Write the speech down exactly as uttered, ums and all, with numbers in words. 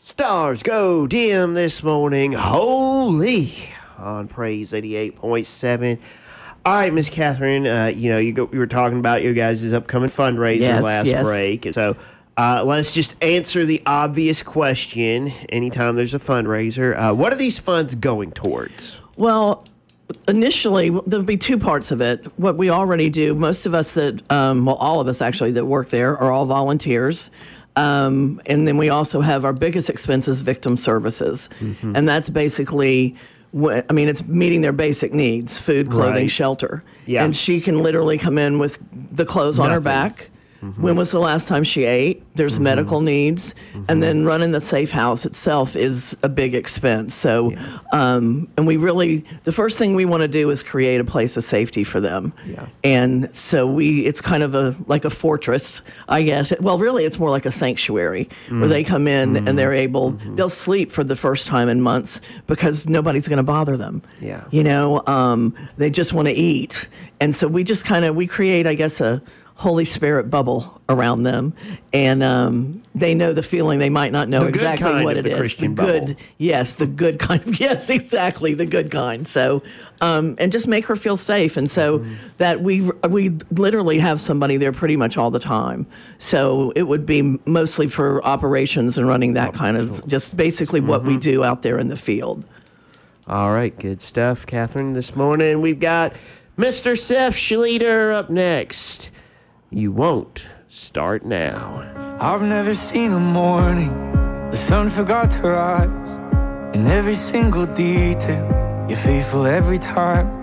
Stars go dim this morning. Holy on Praise eighty-eight point seven. All right, Miss Catherine, uh, you know, you, go, you were talking about your guys' upcoming fundraiser Yes, last yes. break. And so uh, let's just answer the obvious question anytime there's a fundraiser. Uh, what are these funds going towards? Well, initially, there'll be two parts of it. What we already do, most of us that, um, well, all of us actually that work there are all volunteers. Um, and then we also have our biggest expense is victim services. Mm-hmm. And that's basically, wh- I mean, it's meeting their basic needs, food, clothing, Right. shelter. Yeah. And she can literally come in with the clothes on her Nothing. back. Mm-hmm. When was the last time she ate? There's mm-hmm. medical needs. Mm-hmm. And then running the safe house itself is a big expense. So, yeah. um, and we really, the first thing we want to do is create a place of safety for them. Yeah. And so we, it's kind of a, like a fortress, I guess. Well, really, it's more like a sanctuary mm-hmm. where they come in mm-hmm. and they're able, mm-hmm. they'll sleep for the first time in months because nobody's going to bother them. Yeah. You know, um, they just want to eat. And so we just kind of, we create, I guess, a Holy Spirit bubble around them, and um, they know the feeling. They might not know the good exactly kind what of it the is. Christian the good, bubble. yes, the good kind of, yes, exactly, the good kind. So, um, and just make her feel safe, and so mm-hmm. that we we literally have somebody there pretty much all the time. So it would be mostly for operations and running that kind of, just basically what mm-hmm. we do out there in the field. All right, good stuff, Catherine. This morning we've got Mister Seth Schleter up next. You won't start now. I've never seen a morning the sun forgot to rise. In every single detail, you're faithful every time.